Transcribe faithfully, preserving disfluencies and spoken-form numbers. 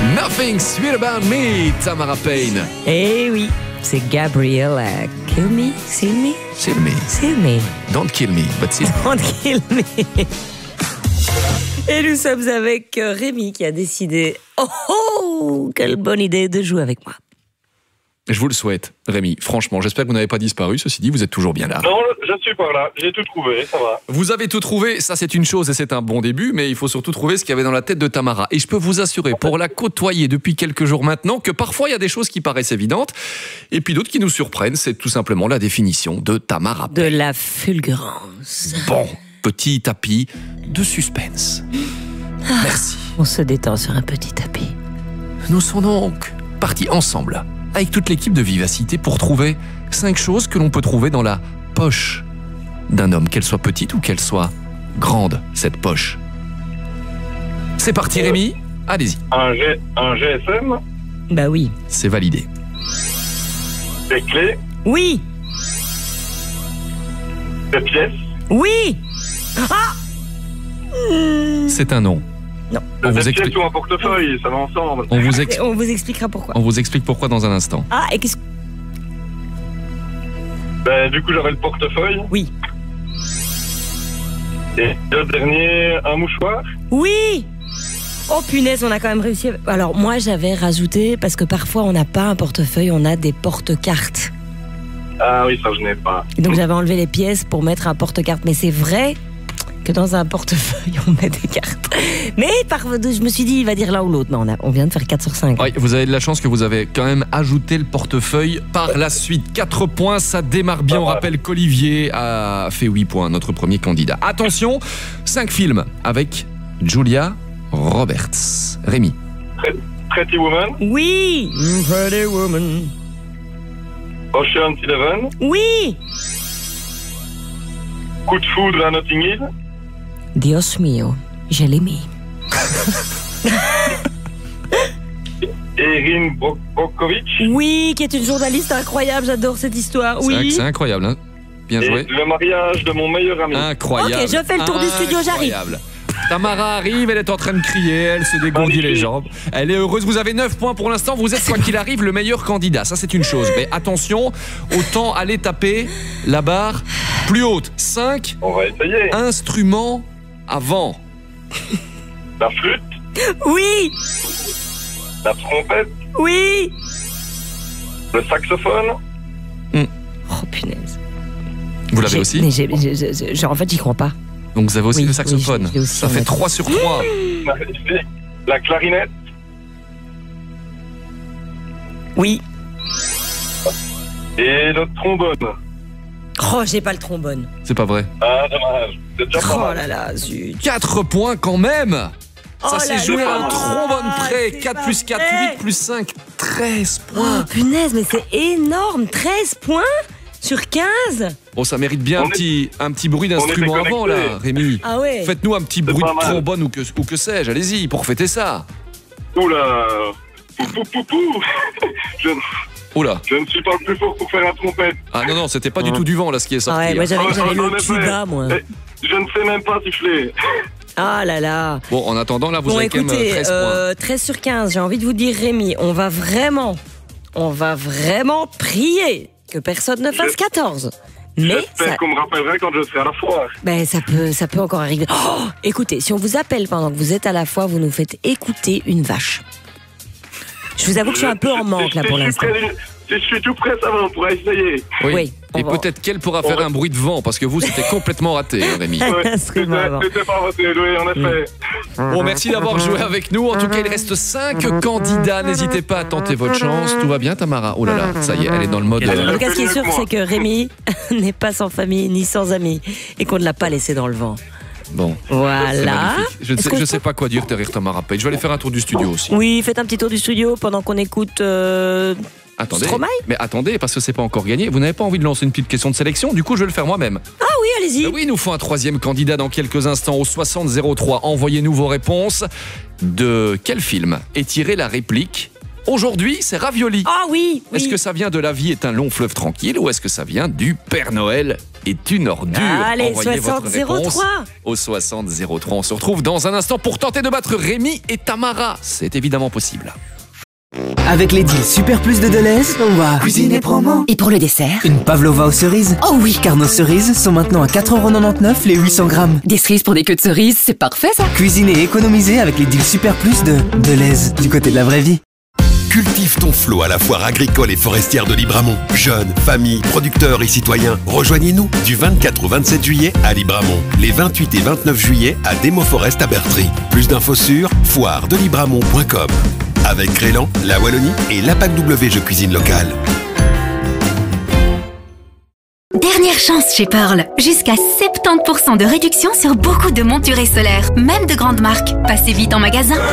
Nothing Sweet About Me, Tamara Payne. Eh oui, c'est Gabriella. Kill me, see me, Kill me. see me. Don't kill me, but see me. Don't kill me. Et nous sommes avec Rémi qui a décidé, oh oh, quelle bonne idée de jouer avec moi. Je vous le souhaite, Rémi. Franchement, j'espère que vous n'avez pas disparu. Ceci dit, vous êtes toujours bien là. Non, je ne suis pas là. J'ai tout trouvé, ça va. Vous avez tout trouvé, ça c'est une chose et c'est un bon début, mais il faut surtout trouver ce qu'il y avait dans la tête de Tamara. Et je peux vous assurer, pour la côtoyer depuis quelques jours maintenant, que parfois il y a des choses qui paraissent évidentes et puis d'autres qui nous surprennent. C'est tout simplement la définition de Tamara. De la fulgurance. Bon, petit tapis de suspense. Merci. On se détend sur un petit tapis. Nous sommes donc partis ensemble, avec toute l'équipe de Vivacité, pour trouver cinq choses que l'on peut trouver dans la poche d'un homme, qu'elle soit petite ou qu'elle soit grande, cette poche. C'est parti, Rémi. Allez-y. Un, G, un G S M, Bah oui. C'est validé. des clés, Oui. des pièces, Oui. Ah. C'est un nom. Non. On vous des expli- pièces ou un portefeuille, ça va ensemble. On vous, ex- On vous expliquera pourquoi. on vous explique pourquoi dans un instant. Ah, et qu'est-ce que... Ben, du coup, j'avais le portefeuille. Oui. Et le dernier, un mouchoir. Oui. Oh punaise, on a quand même réussi. Alors moi, j'avais rajouté, parce que parfois on n'a pas un portefeuille, on a des porte-cartes. Ah oui, ça, je n'ai pas. Donc j'avais enlevé les pièces pour mettre un porte-cartes. Mais c'est vrai que dans un portefeuille, on met des cartes. Mais par... je me suis dit, il va dire l'un ou l'autre. Non, on, a... on vient de faire quatre sur cinq. Oui, vous avez de la chance que vous avez quand même ajouté le portefeuille par la suite. quatre points, ça démarre bien. On rappelle qu'Olivier a fait huit points, notre premier candidat. Attention, cinq films avec Julia Roberts. Rémi. Pretty Woman, Oui. Pretty woman. Ocean's Eleven, Oui. Coup de foudre à Notting Hill, Dios mio, je l'ai mis. Erin Bro- Brockovich, Oui, qui est une journaliste incroyable, j'adore cette histoire. C'est- Oui. C'est incroyable, hein. Bien et joué. le mariage de mon meilleur ami. Incroyable. Ok, je fais le tour du studio, j'arrive. Incroyable. Tamara arrive, elle est en train de crier, elle se dégourdit les jambes. Elle est heureuse, vous avez neuf points pour l'instant, vous êtes quoi qu'il arrive le meilleur candidat, ça c'est une chose. Mais attention, autant aller taper la barre plus haute. cinq On va essayer. instruments avant. La flûte, Oui. la trompette, Oui. le saxophone, Oh punaise. Vous l'avez J'ai- aussi mais j'ai- j'ai- j'ai- genre, en fait, j'y crois pas. Donc vous avez aussi Oui, le oui, saxophone. je l'ai aussi Ça en fait fait. trois sur trois. la clarinette, Oui. et le trombone. Oh, j'ai pas le trombone. C'est pas vrai. Ah, dommage. C'est déjà pas Oh mal. là là, zut. quatre points quand même. Oh Ça s'est là joué là. à un trombone près. C'est quatre pas plus quatre, vrai. huit plus cinq, treize Oh points. punaise, mais c'est énorme. treize points sur quinze. Bon, ça mérite bien On un est- petit, un petit bruit d'instrument on était avant, là, connectés. Rémi. Ah ouais. Faites-nous un petit C'est bruit pas de mal. trombone ou que, ou que sais-je. Allez-y, pour fêter ça. Oula. Pou, pou, pou, pou. Je, Oh là. je ne suis pas le plus fort pour faire la trompette. Ah non, non, c'était pas du tout du vent, là, ce qui est Ah sorti. ouais, moi hein. j'avais, j'avais En le effet. tuba, moi. Eh, Je ne sais même pas siffler. Ah là là. Bon, en attendant, là, vous Bon, avez quand même écoutez, treize euh, treize sur quinze, j'ai envie de vous dire, Rémi, on va vraiment, on va vraiment prier que personne ne fasse Je- quatorze. Mais J'espère ça, qu'on me rappellerait quand je serai à la foire. ben, ça, peut, ça peut encore arriver. Oh, écoutez, si on vous appelle pendant que vous êtes à la fois, vous nous faites écouter une vache. Je vous avoue que je suis un peu en manque là Si pour je suis l'instant. prêt- Si je suis tout prêt, ça va, on pourra essayer. points. Oui, on Et va- peut-être qu'elle pourra faire va- un bruit de vent, parce que vous, c'était complètement raté, hein, Rémi. Ouais, Instrument avant. C'était c'était pas voté, oui, en effet. Bon, merci d'avoir joué avec nous. En tout cas, il reste cinq candidats. N'hésitez pas à tenter votre chance. Tout va bien, Tamara? Oh là là, ça y est, elle est dans le mode... En euh, tout cas, ce qui est sûr, Mieux que moi. c'est que Rémi n'est pas sans famille ni sans amis et qu'on ne l'a pas laissé dans le vent. Bon, c'est Voilà. magnifique. Je ne Est-ce sais, que je je sais pas quoi dire derrière Tamara Payne. Je vais aller faire un tour du studio aussi. Oui, faites un petit tour du studio pendant qu'on écoute. euh, Attendez, Stromae mais attendez, parce que c'est pas encore gagné. Vous n'avez pas envie de lancer une petite question de sélection? Du coup, je vais le faire moi-même. Ah oui, allez-y. Ben oui, il nous faut un troisième candidat dans quelques instants au soixante zéro trois. Envoyez-nous vos réponses. De quel film est tirée la réplique Aujourd'hui, c'est Ravioli. Ah oui, oui. Est-ce que ça vient de La vie est un long fleuve tranquille ou est-ce que ça vient du Père Noël est une ordure. Allez, Envoyez soixante votre zéro réponse trois. au soixante zéro trois. On se retrouve dans un instant pour tenter de battre Rémi et Tamara. C'est évidemment possible. Avec les deals Super Plus de Deleuze, on va cuisiner promo. Et pour le dessert? Une pavlova aux cerises. Oh oui! Car nos cerises sont maintenant à quatre euros quatre-vingt-dix-neuf les huit cents grammes. Des cerises pour des queues de cerises, c'est parfait ça! Cuisiner et économiser avec les deals Super Plus de Deleuze, du côté de la vraie vie. Cultive ton flot à la foire agricole et forestière de Libramont. Jeunes, familles, producteurs et citoyens, rejoignez-nous du vingt-quatre au vingt-sept juillet à Libramont. Les vingt-huit et vingt-neuf juillet à Demo Forest à Bertry. Plus d'infos sur foire de libramont point com. Avec Crélan, la Wallonie et l'A P A C W Jeux Cuisine Locale. Dernière chance chez Pearl. Jusqu'à soixante-dix pour cent de réduction sur beaucoup de montures solaires, même de grandes marques. Passez vite en magasin.